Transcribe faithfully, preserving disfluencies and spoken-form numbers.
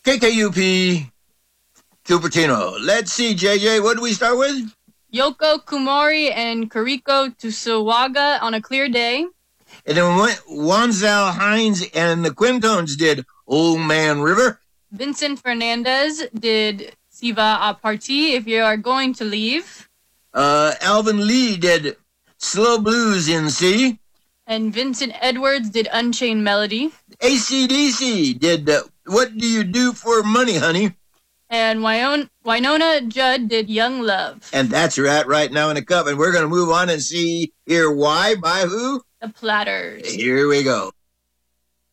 K K U P, Cupertino. Let's see, J J, what do we start with? Yoko Kumori and Kariko Tsuwaga on a Clear Day. And then Wanzal Hines and the Quintones did Old Man River. Vincent Fernandez did Siva a Parti, If You Are Going to Leave. Uh, Alvin Lee did Slow Blues in C. And Vincent Edwards did Unchained Melody. A C D C did uh, What Do You Do for Money, Honey? And Wynona, Wynonna Judd did Young Love. And that's right right now in the cup. And we're going to move on and see, hear why, by who? The Platters. Here we go.